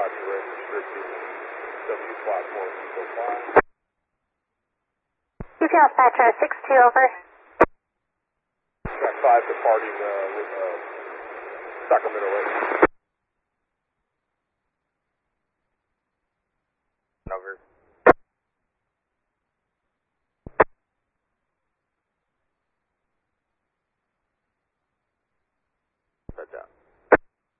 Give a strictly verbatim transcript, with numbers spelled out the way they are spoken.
Roger, red restricted, W platform six oh five. U P S Metro six two over. Track five departing uh, with uh, Sacramento eight.